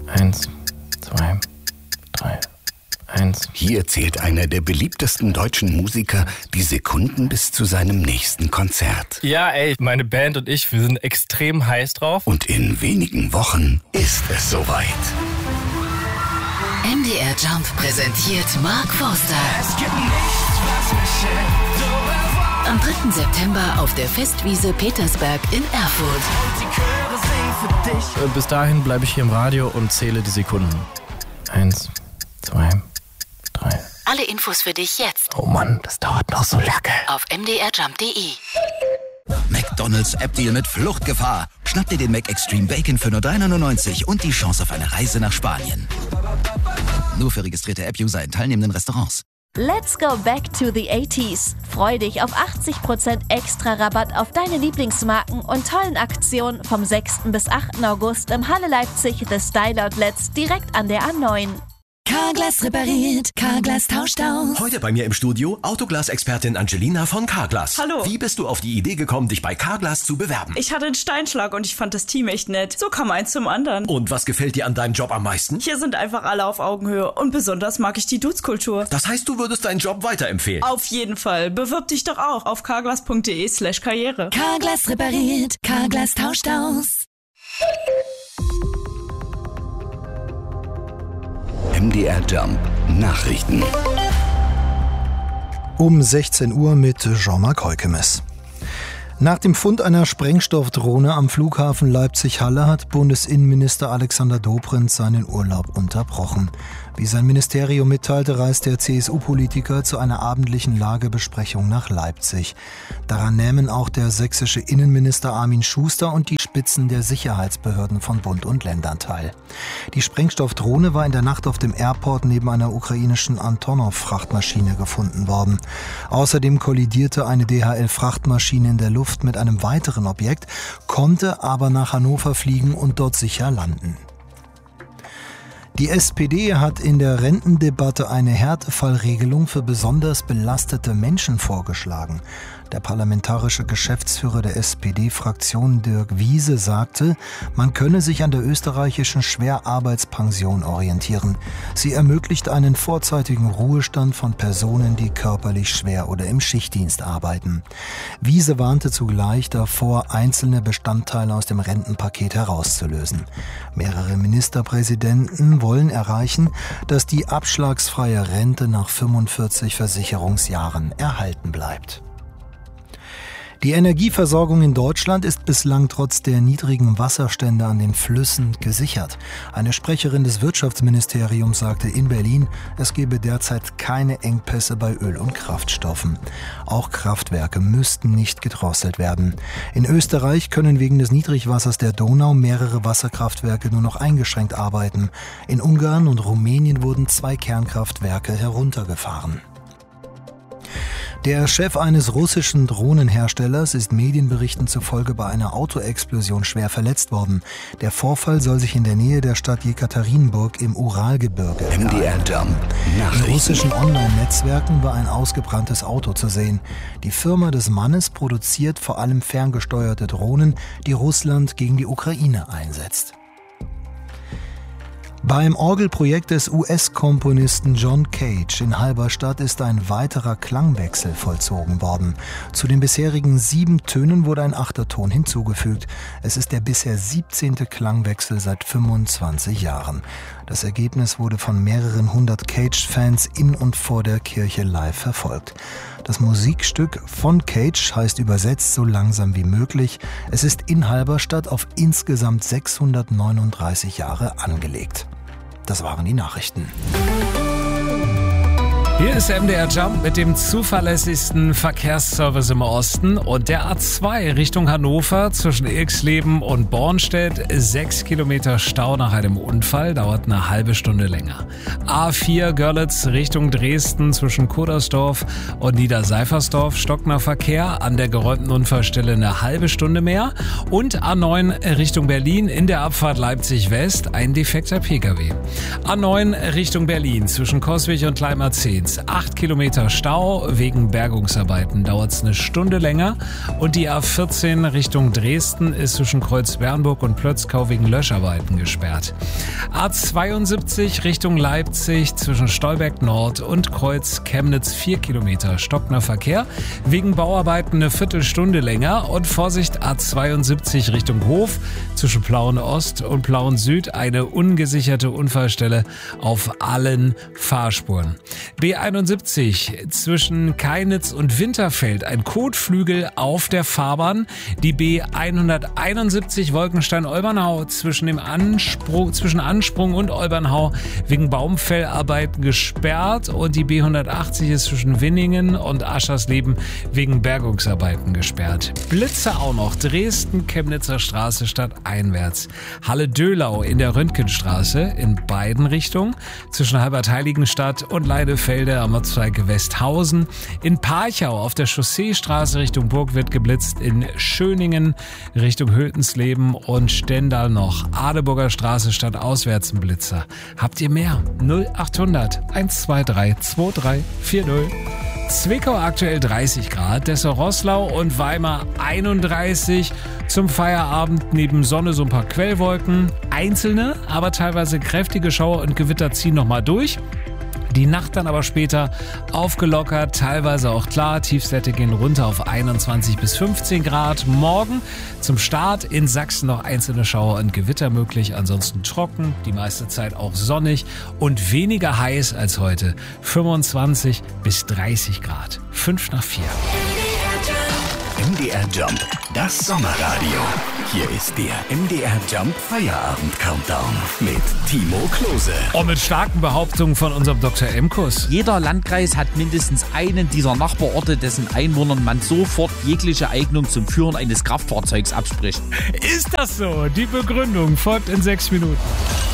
1, 2, 3, 1. Hier zählt einer der beliebtesten deutschen Musiker die Sekunden bis zu seinem nächsten Konzert. Ja, meine Band und ich, wir sind extrem heiß drauf. Und in wenigen Wochen ist es soweit. MDR Jump präsentiert Mark Forster. Es gibt nichts, was mich hält, so Am 3. September auf der Festwiese Petersberg in Erfurt. und die Chöre singen für dich. Bis dahin bleibe ich hier im Radio und zähle die Sekunden. 1, 2, 3. Alle Infos für dich jetzt Oh Mann, das dauert noch so lange. auf mdrjump.de. McDonald's App-Deal mit Fluchtgefahr. Schnapp dir den Mac Extreme Bacon für nur $3,99 und die Chance auf eine Reise nach Spanien. Nur für registrierte App-User in teilnehmenden Restaurants. Let's go back to the 80s. Freu dich auf 80% extra Rabatt auf deine Lieblingsmarken und tollen Aktionen vom 6. bis 8. August im Halle Leipzig The Style Outlets direkt an der A9. Carglass repariert, Carglass tauscht aus. Heute bei mir im Studio Autoglas-Expertin Angelina von Carglass. Hallo. Wie bist du auf die Idee gekommen, dich bei Carglass zu bewerben? Ich hatte einen Steinschlag und ich fand das Team echt nett. So kam eins zum anderen. Und was gefällt dir an deinem Job am meisten? Hier sind einfach alle auf Augenhöhe und besonders mag ich die Dudes-Kultur. Das heißt, du würdest deinen Job weiterempfehlen? Auf jeden Fall. Bewirb dich doch auch auf carglass.de/karriere. Carglass repariert, Carglass tauscht aus. MDR Jump Nachrichten. Um 16 Uhr mit Jean-Marc Heukemes. Nach dem Fund einer Sprengstoffdrohne am Flughafen Leipzig-Halle hat Bundesinnenminister Alexander Dobrindt seinen Urlaub unterbrochen. Wie sein Ministerium mitteilte, reist der CSU-Politiker zu einer abendlichen Lagebesprechung nach Leipzig. Daran nehmen auch der sächsische Innenminister Armin Schuster und die Spitzen der Sicherheitsbehörden von Bund und Ländern teil. Die Sprengstoffdrohne war in der Nacht auf dem Airport neben einer ukrainischen Antonov-Frachtmaschine gefunden worden. Außerdem kollidierte eine DHL-Frachtmaschine in der Luft mit einem weiteren Objekt, konnte aber nach Hannover fliegen und dort sicher landen. Die SPD hat in der Rentendebatte eine Härtefallregelung für besonders belastete Menschen vorgeschlagen. Der parlamentarische Geschäftsführer der SPD-Fraktion Dirk Wiese sagte, man könne sich an der österreichischen Schwerarbeitspension orientieren. Sie ermöglicht einen vorzeitigen Ruhestand von Personen, die körperlich schwer oder im Schichtdienst arbeiten. Wiese warnte zugleich davor, einzelne Bestandteile aus dem Rentenpaket herauszulösen. Mehrere Ministerpräsidenten wollen erreichen, dass die abschlagsfreie Rente nach 45 Versicherungsjahren erhalten bleibt. Die Energieversorgung in Deutschland ist bislang trotz der niedrigen Wasserstände an den Flüssen gesichert. Eine Sprecherin des Wirtschaftsministeriums sagte in Berlin, es gebe derzeit keine Engpässe bei Öl- und Kraftstoffen. Auch Kraftwerke müssten nicht gedrosselt werden. In Österreich können wegen des Niedrigwassers der Donau mehrere Wasserkraftwerke nur noch eingeschränkt arbeiten. In Ungarn und Rumänien wurden 2 Kernkraftwerke heruntergefahren. Der Chef eines russischen Drohnenherstellers ist Medienberichten zufolge bei einer Autoexplosion schwer verletzt worden. Der Vorfall soll sich in der Nähe der Stadt Jekaterinburg im Uralgebirge MDR Jump Nachrichten. In russischen Online-Netzwerken war ein ausgebranntes Auto zu sehen. Die Firma des Mannes produziert vor allem ferngesteuerte Drohnen, die Russland gegen die Ukraine einsetzt. Beim Orgelprojekt des US-Komponisten John Cage in Halberstadt ist ein weiterer Klangwechsel vollzogen worden. Zu den bisherigen 7 Tönen wurde ein 8. Ton hinzugefügt. Es ist der bisher 17. Klangwechsel seit 25 Jahren. Das Ergebnis wurde von mehreren 100 Cage-Fans in und vor der Kirche live verfolgt. Das Musikstück von Cage heißt übersetzt so langsam wie möglich. Es ist in Halberstadt auf insgesamt 639 Jahre angelegt. Das waren die Nachrichten. Hier ist MDR Jump mit dem zuverlässigsten Verkehrsservice im Osten und der A2 Richtung Hannover zwischen Ilksleben und Bornstedt. 6 Kilometer Stau nach einem Unfall, dauert eine halbe Stunde länger. A4 Görlitz Richtung Dresden zwischen Kudersdorf und Niederseifersdorf, stockender Verkehr, an der geräumten Unfallstelle eine halbe Stunde mehr. Und A9 Richtung Berlin in der Abfahrt Leipzig West, ein defekter Pkw. A9 Richtung Berlin zwischen Coswig und Gleimar 10. A1 8 Kilometer Stau. Wegen Bergungsarbeiten dauert es eine Stunde länger. Und die A14 Richtung Dresden ist zwischen Kreuz-Bernburg und Plötzkau wegen Löscharbeiten gesperrt. A72 Richtung Leipzig zwischen Stolberg Nord und Kreuz Chemnitz 4 Kilometer stockender Verkehr. Wegen Bauarbeiten eine Viertelstunde länger. Und Vorsicht, A72 Richtung Hof zwischen Plauen Ost und Plauen Süd eine ungesicherte Unfallstelle auf allen Fahrspuren. B71 zwischen Keinitz und Winterfeld ein Kotflügel auf der Fahrbahn. Die B171 Wolkenstein-Olbernhau zwischen Ansprung und Olbernhau wegen Baumfellarbeiten gesperrt und die B180 ist zwischen Winningen und Aschersleben wegen Bergungsarbeiten gesperrt. Blitze auch noch. Dresden, Chemnitzer Straße stadteinwärts. Halle-Döhlau in der Röntgenstraße in beiden Richtungen. Zwischen Halbertheiligenstadt und Leidefelde am Ortsteig Westhausen. In Parchau auf der Chausseestraße Richtung Burg wird geblitzt. In Schöningen Richtung Hötensleben und Stendal noch. Adeburger Straße stadtauswärts ein Blitzer. Habt ihr mehr? 0800 123 2340. Zwickau aktuell 30 Grad, Dessau-Roßlau und Weimar 31. Zum Feierabend neben Sonne so ein paar Quellwolken. Einzelne, aber teilweise kräftige Schauer und Gewitter ziehen nochmal durch. Die Nacht dann aber später aufgelockert, teilweise auch klar. Tiefstwerte gehen runter auf 21 bis 15 Grad. Morgen zum Start in Sachsen noch einzelne Schauer und Gewitter möglich. Ansonsten trocken, die meiste Zeit auch sonnig und weniger heiß als heute. 25 bis 30 Grad. 5 nach 4. MDR Jump, das Sommerradio. Hier ist der MDR Jump Feierabend Countdown mit Timo Klose. Und mit starken Behauptungen von unserem Dr. Emkus. Jeder Landkreis hat mindestens einen dieser Nachbarorte, dessen Einwohnern man sofort jegliche Eignung zum Führen eines Kraftfahrzeugs abspricht. Ist das so? Die Begründung folgt in 6 Minuten.